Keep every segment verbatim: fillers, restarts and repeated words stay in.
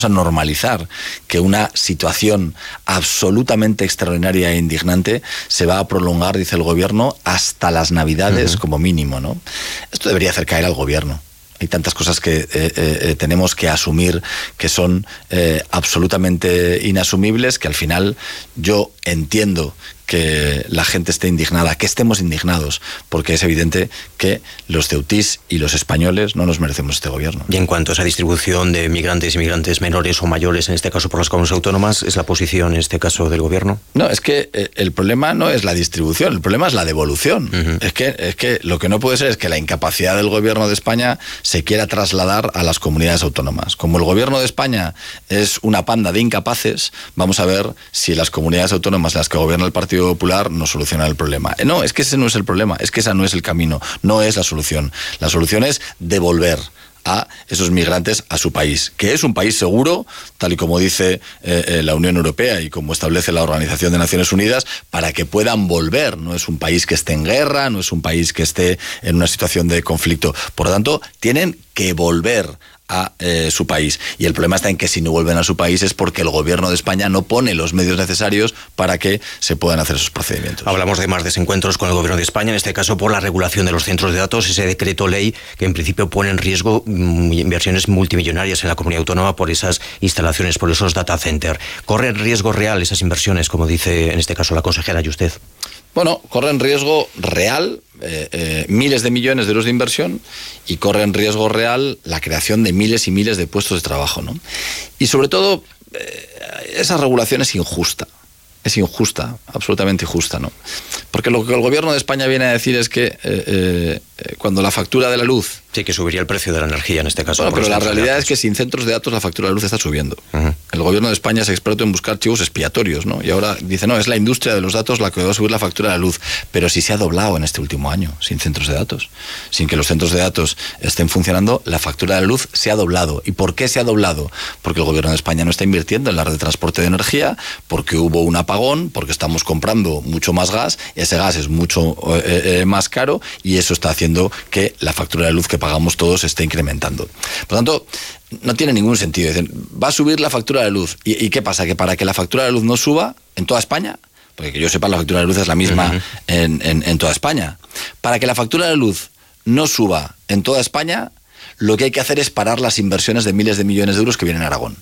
a normalizar que una situación absolutamente extraordinaria e indignante se va a prolongar, dice el gobierno, hasta las Navidades, uh-huh. como mínimo, ¿no? Esto debería hacer caer al gobierno. Hay tantas cosas que eh, eh, tenemos que asumir que son eh, absolutamente inasumibles, que al final yo entiendo que la gente esté indignada, que estemos indignados, porque es evidente que los ceutís y los españoles no nos merecemos este gobierno. Y en cuanto a esa distribución de migrantes y migrantes menores o mayores, en este caso por las comunidades autónomas, ¿es la posición en este caso del gobierno? No, es que eh, el problema no es la distribución, el problema es la devolución. Uh-huh. Es que, es que lo que no puede ser es que la incapacidad del gobierno de España se quiera trasladar a las comunidades autónomas. Como el gobierno de España es una panda de incapaces, vamos a ver si las comunidades autónomas en las que gobierna el Partido Popular no soluciona el problema. No, es que ese no es el problema, es que ese no es el camino, no es la solución. La solución es devolver a esos migrantes a su país, que es un país seguro, tal y como dice eh, la Unión Europea y como establece la Organización de Naciones Unidas, para que puedan volver. No es un país que esté en guerra, no es un país que esté en una situación de conflicto. Por lo tanto, tienen que volver a eh, su país. Y el problema está en que si no vuelven a su país es porque el gobierno de España no pone los medios necesarios para que se puedan hacer esos procedimientos. Hablamos de más desencuentros con el gobierno de España, en este caso por la regulación de los centros de datos, ese decreto ley que en principio pone en riesgo mm, inversiones multimillonarias en la comunidad autónoma por esas instalaciones, por esos data centers. ¿Corre riesgo real esas inversiones, como dice en este caso la consejera y usted? Bueno, corren riesgo real eh, eh, miles de millones de euros de inversión y corre en riesgo real la creación de miles y miles de puestos de trabajo, ¿no? Y sobre todo, eh, esa regulación es injusta. Es injusta, absolutamente injusta, ¿no? Porque lo que el gobierno de España viene a decir es que eh, eh, cuando la factura de la luz... Sí, que subiría el precio de la energía en este caso. Bueno, pero la realidad es que sin centros de datos la factura de la luz está subiendo. Uh-huh. El gobierno de España es experto en buscar chivos expiatorios, ¿no? Y ahora dice, no, es la industria de los datos la que va a subir la factura de la luz. Pero si se ha doblado en este último año, sin centros de datos. Sin que los centros de datos estén funcionando, la factura de la luz se ha doblado. ¿Y por qué se ha doblado? Porque el gobierno de España no está invirtiendo en la red de transporte de energía, porque hubo un apagón, porque estamos comprando mucho más gas, ese gas es mucho eh, eh, más caro y eso está haciendo que la factura de luz que pagamos todos esté incrementando. Por lo tanto, no tiene ningún sentido. Dicen, va a subir la factura de luz. ¿Y, y qué pasa? Que para que la factura de luz no suba en toda España, porque que yo sepa la factura de luz es la misma uh-huh. en, en, en toda España, para que la factura de luz no suba en toda España, lo que hay que hacer es parar las inversiones de miles de millones de euros que vienen a Aragón.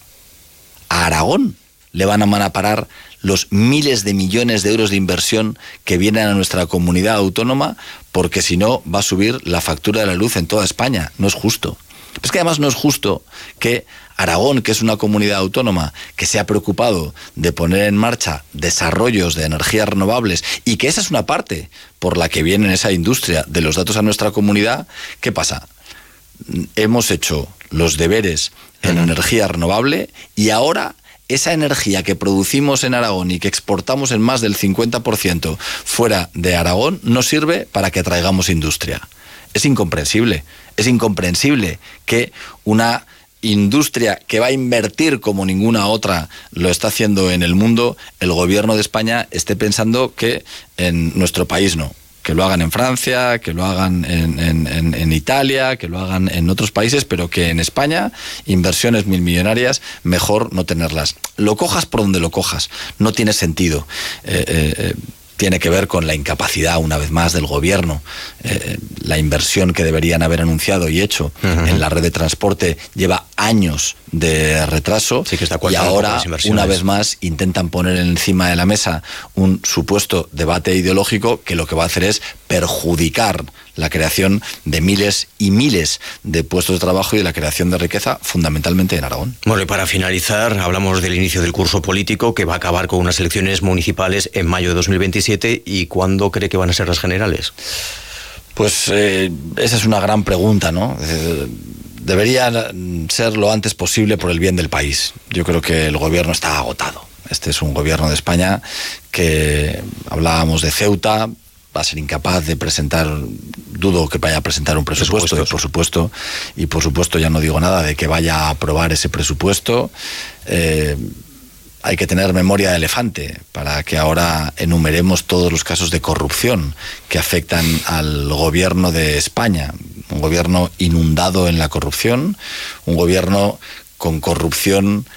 A Aragón le van a parar los miles de millones de euros de inversión que vienen a nuestra comunidad autónoma, porque si no va a subir la factura de la luz en toda España. No es justo. Es que además no es justo que Aragón, que es una comunidad autónoma que se ha preocupado de poner en marcha desarrollos de energías renovables y que esa es una parte por la que viene esa industria de los datos a nuestra comunidad, ¿qué pasa? Hemos hecho los deberes en uh-huh. energía renovable y ahora esa energía que producimos en Aragón y que exportamos en más del cincuenta por ciento fuera de Aragón no sirve para que traigamos industria. Es incomprensible, es incomprensible que una industria que va a invertir como ninguna otra lo está haciendo en el mundo, el gobierno de España esté pensando que en nuestro país no. Que lo hagan en Francia, que lo hagan en, en, en, en Italia, que lo hagan en otros países, pero que en España, inversiones mil millonarias, mejor no tenerlas. Lo cojas por donde lo cojas, no tiene sentido. Eh, eh, tiene que ver con la incapacidad, una vez más, del gobierno. Eh, la inversión que deberían haber anunciado y hecho uh-huh. en la red de transporte lleva años de retraso, sí, que está y ahora, una vez más, intentan poner encima de la mesa un supuesto debate ideológico que lo que va a hacer es perjudicar la creación de miles y miles de puestos de trabajo y de la creación de riqueza, fundamentalmente en Aragón. Bueno, y para finalizar, hablamos del inicio del curso político, que va a acabar con unas elecciones municipales en mayo de dos mil veintisiete, ¿y cuándo cree que van a ser las generales? Pues eh, esa es una gran pregunta, ¿no? Eh, debería ser lo antes posible por el bien del país. Yo creo que el gobierno está agotado. Este es un gobierno de España que, hablábamos de Ceuta, va a ser incapaz de presentar, dudo que vaya a presentar un presupuesto, y por supuesto, y por supuesto ya no digo nada de que vaya a aprobar ese presupuesto. Eh, hay que tener memoria de elefante para que ahora enumeremos todos los casos de corrupción que afectan al gobierno de España. Un gobierno inundado en la corrupción, un gobierno con corrupción